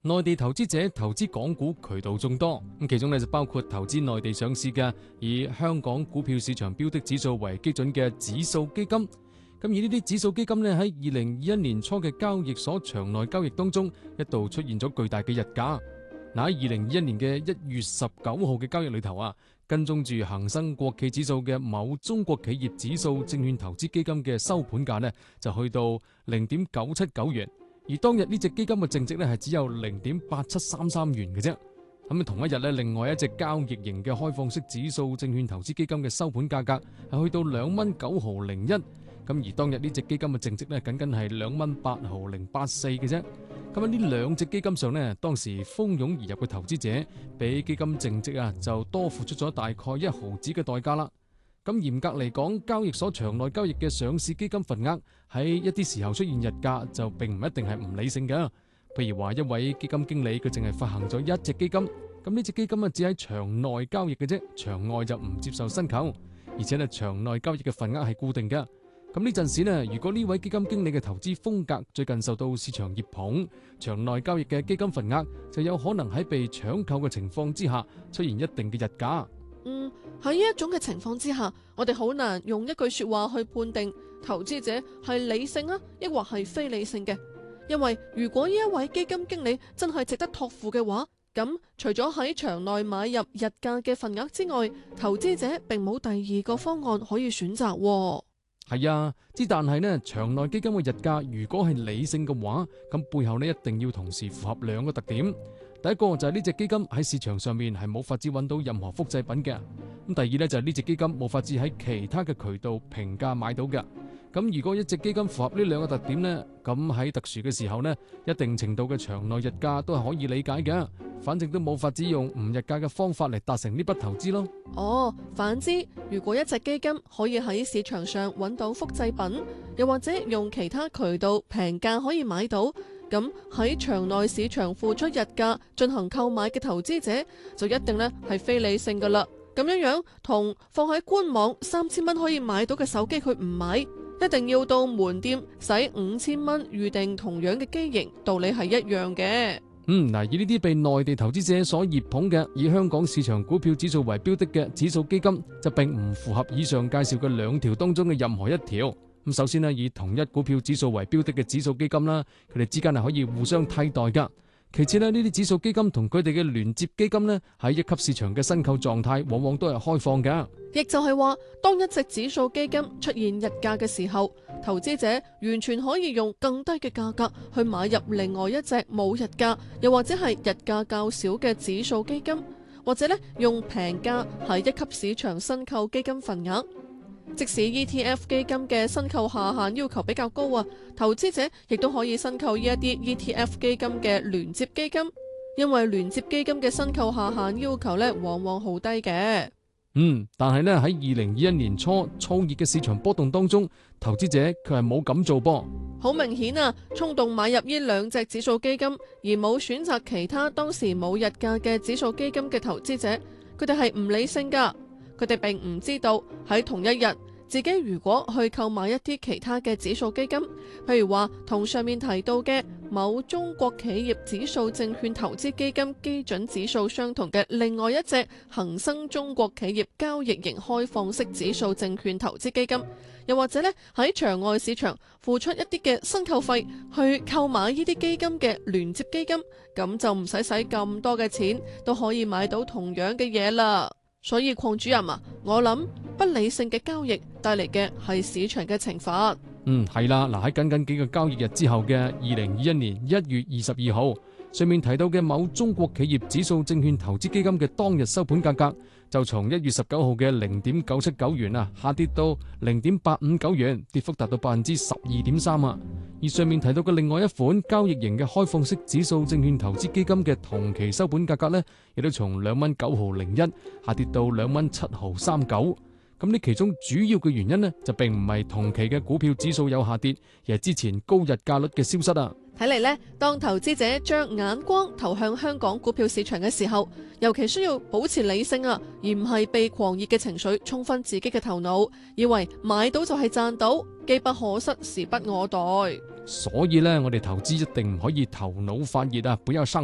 內地投資者投資港股渠道眾多，咁其中呢就包括投資內地上市嘅以香港股票市場標的指數為基準嘅指數基金。咁而呢啲指數基金呢喺2021年初嘅交易所場內交易當中，一度出現咗巨大嘅日價。嗱，喺2021年嘅1月19號嘅交易裏頭啊，跟蹤住恒生國企指數嘅某中國企業指數證券投資基金嘅收盤價呢，就去到0.979元。而當日呢隻基金嘅淨值咧係只有0.8733元嘅啫。咁同一日咧，另外一隻交易型嘅開放式指數證券投資基金嘅收盤價格係去到2.901。咁而當日呢隻基金嘅淨值咧僅僅係2.804嘅啫。咁喺呢兩隻基金上呢，當時蜂擁而入嘅投資者比基金淨值啊就多付出咗大概1毫子嘅代價啦。咁嚴格嚟講，交易所場內交易嘅上市基金份額喺一啲時候出現日價，就並唔一定係唔理性嘅。譬如話一位基金經理佢淨係發行咗一隻基金，咁呢隻基金啊只喺場內交易嘅啫，場外就唔接受申購，而且呢場內交易嘅份額係固定嘅。咁呢陣時呢，如果呢位基金經理嘅投資風格最近受到市場熱捧，場內交易嘅基金份額就有可能喺被搶購嘅情況之下出現一定嘅日價。 喺呢一種嘅情況之下，我哋好難用一句說話去判定投資者係理性啊，抑或係非理性嘅。因為如果呢一位基金經理真係值得託付嘅話，咁除咗喺場內買入日價嘅份額之外，投資者並冇第二個方案可以選擇。 係啊，但係呢場內基金嘅日價如果係理性嘅話，咁背後呢一定要同時符合兩個特點。第一個就係呢隻基金喺市場上面係冇法子揾到任何複製品嘅。咁第二呢，就係呢隻基金冇法子喺其他嘅渠道平價買到嘅。咁如果一隻基金符合呢兩個特點呢，咁喺特殊嘅時候呢，一定程度嘅場內日價都係可以理解嘅。反正都冇法子用唔日價嘅方法嚟達成呢筆投資咯。 反之，如果一隻基金可以喺市場上揾到複製品，又或者用其他渠道平價可以買到，咁喺場內市場付出日價進行購買嘅投資者就一定咧係非理性噶啦。咁樣同放喺官網3000蚊可以買到嘅手機佢唔買，一定要到門店使5000蚊預定同樣嘅機型，道理係一樣嘅。 以呢啲被內地投資者所熱捧嘅以香港市場股票指數為標的嘅指數基金，就並唔符合以上介紹嘅兩條當中嘅任何一條。咁首先呢，以同一股票指數為標的嘅指數基金啦，佢哋之間係可以互相替代噶。其次呢，呢啲指數基金同佢哋嘅聯接基金呢，喺一級市場嘅申購狀態往往都係開放嘅。 亦就係話，當一隻指數基金出現日價嘅時候，投資者完全可以用更低嘅價格去買入另外一隻冇日價，又或者係日價較少嘅指數基金，或者呢用平價喺一級市場申購基金份額。即使 ETF 基金嘅申購下限要求比較高啊，投資者亦都可以申購呢一啲 ETF 基金嘅聯接基金，因為聯接基金嘅申購下限要求呢往往好低嘅。 但係呢喺2021年初燥熱嘅市場波動當中，投資者佢係冇咁做噃。 好明顯啊，衝動買入呢兩隻指數基金，而冇選擇其他當時冇日價嘅指數基金嘅投資者，佢哋係唔理性噶。佢哋並唔知道喺同一日，自己如果去購買一啲其他嘅指數基金，譬如話同上面提到嘅某中國企業指數證券投資基金基準指數相同嘅另外一隻恒生中國企業交易型開放式指數證券投資基金，又或者咧喺場外市場付出一啲嘅申購費去購買呢啲基金嘅聯接基金，咁就唔使咁多嘅錢都可以買到同樣嘅嘢啦。所以鄺主任啊，我諗不理性嘅交易帶嚟嘅係市場嘅懲罰。 係啦，喺僅幾個交易日之後嘅2021年1月22號，上面提到嘅某中國企業指數證券投資基金嘅當日收盤價格就從1月19號嘅0.979元啊，下跌到0.859元，跌幅達到12.3%啊。而上面提到嘅另外一款交易型嘅開放式指數證券投資基金嘅同期收盤價格呢，亦都從2.901下跌到2.739。咁呢其中主要嘅原因呢，就並唔係同期嘅股票指數有下跌，而係之前高日價率嘅消失啊。 睇嚟呢，當投資者將眼光投向香港股票市場嘅時候，尤其需要保持理性啊，而唔係被狂熱嘅情緒沖昏自己嘅頭腦，以為買到就係賺到，機不可失，時不我待。 所以呢，我哋投資一定唔可以頭腦發熱啊，不要上